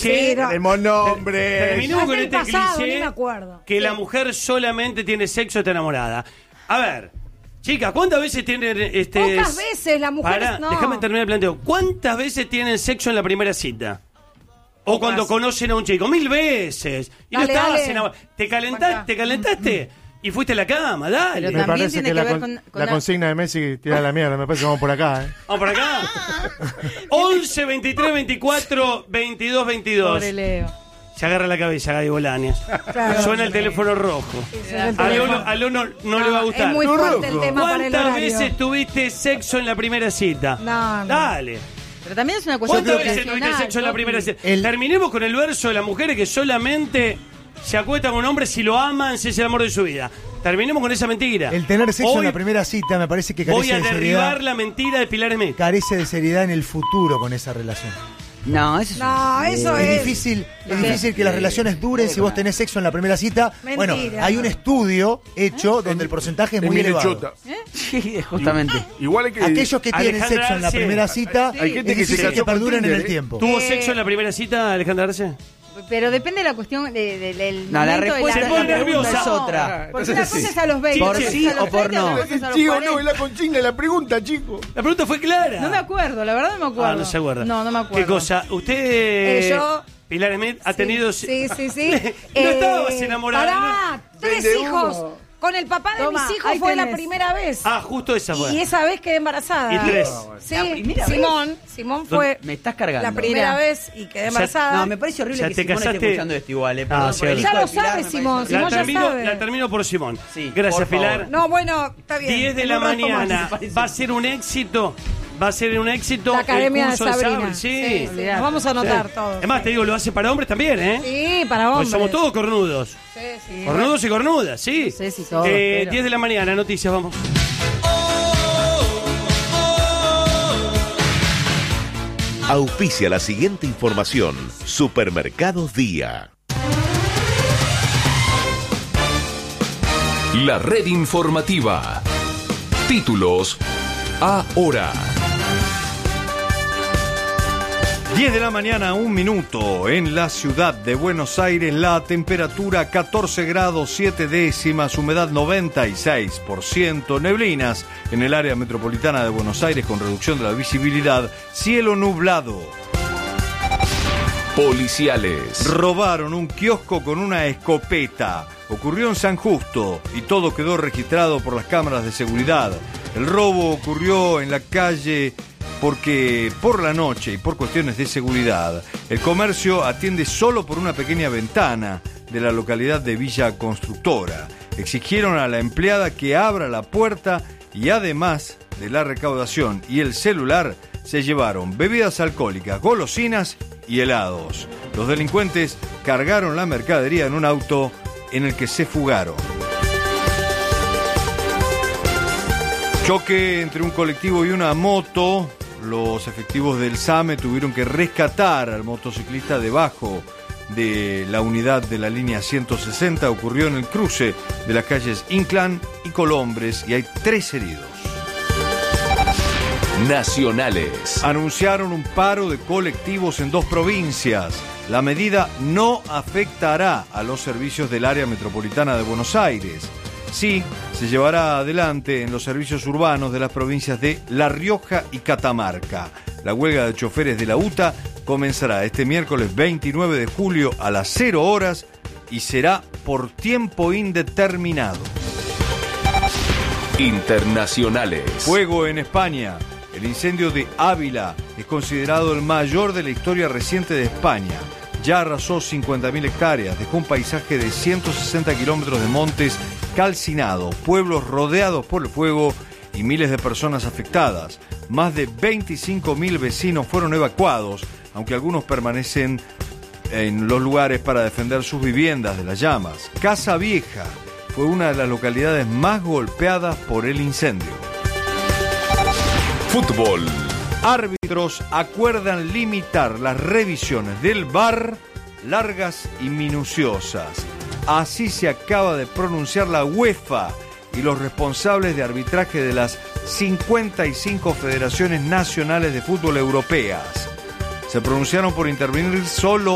Sí, no. Tenemos nombres. Hasta Terminemos con el este pasado, cliché ni me acuerdo. que la mujer solamente tiene sexo está enamorada. A ver, chicas, ¿cuántas veces tienen Pocas veces las mujeres Pará, no. déjame terminar el planteo. ¿Cuántas veces tienen sexo en la primera cita? O cuando conocen a un chico, 1000 veces. Y Dale, no estabas dale. enamorado. Cuenta. ¿Te calentaste? Y fuiste a la cama, dale. Pero Me también parece tiene que que la, ver con- con la la- consigna de Messi tira la mierda. Me parece que vamos por acá, Vamos por acá. 11, 23, 24, 22, 22. Pobre Leo. Se agarra la cabeza, Gaby Bolaños. Claro. Suena el teléfono rojo. Suena el A teléfono. Leo no le va a gustar. Es muy fuerte el tema para el ¿Cuántas horario. veces tuviste sexo en la primera cita? No. Dale. Pero también es una cuestión ¿Cuántas veces profesional, tuviste sexo en la primera cita? El- Terminemos con el verso de las mujeres que solamente se acuestan con hombres si lo aman, si es el amor de su vida. Terminemos con esa mentira. El tener sexo Hoy en la primera cita me parece que voy carece a de derribar seriedad. la mentira de Pilar Smith. Carece de seriedad en el futuro con esa relación. No, eso es No, eso Es es. difícil que las relaciones duren si vos tenés sexo en la primera cita. Mentira. Bueno, hay un estudio hecho donde el porcentaje es muy elevado. Chota. Sí, justamente. Igual hay que... Aquellos que tienen Alejandra sexo en la Arce. primera cita Hay gente es que se difícil casó que con perduren en Tinder, el tiempo. ¿Tuvo sexo en la primera cita, Alejandra Arce? Pero depende de la cuestión del No, la momento de Se la pone pregunta nerviosa. es otra. Porque una cosa es a los 20. Por otra sí es a los o por 30, no. otra cosa es a los Sí o 40. no, es la consigna, la pregunta, chico. La pregunta fue clara. No me acuerdo, la verdad no me acuerdo. Ah, no se acuerda. No me acuerdo. ¿Qué cosa? ¿Usted, Yo- Pilar Smith, ha tenido... Sí. No estabas enamorada. Pará, 3 Vende hijos. humo. Con el papá de Toma, mis hijos ahí fue la tenés. primera vez. Ah, justo esa fue. Y esa vez quedé embarazada. Y 3. Sí, ¿La primera vez? Simón fue Me estás cargando. la primera Mira. vez y quedé embarazada. No, me parece horrible Ya que te Simón casaste- esté escuchando esto igual, Ah, perdón sí, por el ya hijo lo de Pilar, sabe, me Simón, parece- Simón ya sabe. La termino por Simón. Sí, Gracias, por favor. Pilar. No, bueno, está bien. 10 de la Un rato más, mañana. me parece. Va a ser un éxito. Va a ser un éxito. La Academia el de curso Sabrina. Sabri, sí. Nos vamos a anotar todos. Es más, te digo, lo hace para hombres también, ¿eh? Sí, para Porque hombres. somos todos cornudos. Sí. Cornudos y cornudas, sí. No sé si todos, pero- 10 de la mañana, noticias, vamos. Auspicia la siguiente información. Supermercados Día. La red informativa. Títulos ahora. 10 de la mañana, 1 minuto. En la ciudad de Buenos Aires, la temperatura 14 grados 7 décimas, humedad 96%, neblinas en el área metropolitana de Buenos Aires con reducción de la visibilidad, cielo nublado. Policiales. Robaron un kiosco con una escopeta. Ocurrió en San Justo y todo quedó registrado por las cámaras de seguridad. El robo ocurrió en la calle porque por la noche y por cuestiones de seguridad, el comercio atiende solo por una pequeña ventana de la localidad de Villa Constructora. Exigieron a la empleada que abra la puerta y además de la recaudación y el celular, se llevaron bebidas alcohólicas, golosinas y helados. Los delincuentes cargaron la mercadería en un auto en el que se fugaron. Choque entre un colectivo y una moto. Los efectivos del SAME tuvieron que rescatar al motociclista debajo de la unidad de la línea 160. Ocurrió en el cruce de las calles Inclán y Colombres y hay 3 heridos. Nacionales. Anunciaron un paro de colectivos en 2 provincias. La medida no afectará a los servicios del área metropolitana de Buenos Aires. Sí, se llevará adelante en los servicios urbanos de las provincias de La Rioja y Catamarca. La huelga de choferes de la UTA comenzará este miércoles 29 de julio a las 0 horas y será por tiempo indeterminado. Internacionales. Fuego en España. El incendio de Ávila es considerado el mayor de la historia reciente de España. Ya arrasó 50.000 hectáreas, dejó un paisaje de 160 kilómetros de montes calcinados, pueblos rodeados por el fuego y miles de personas afectadas. Más de 25.000 vecinos fueron evacuados, aunque algunos permanecen en los lugares para defender sus viviendas de las llamas. Casa Vieja fue una de las localidades más golpeadas por el incendio. Fútbol. Árbitros acuerdan limitar las revisiones del VAR largas y minuciosas. Así se acaba de pronunciar la UEFA y los responsables de arbitraje de las 55 federaciones nacionales de fútbol europeas. Se pronunciaron por intervenir solo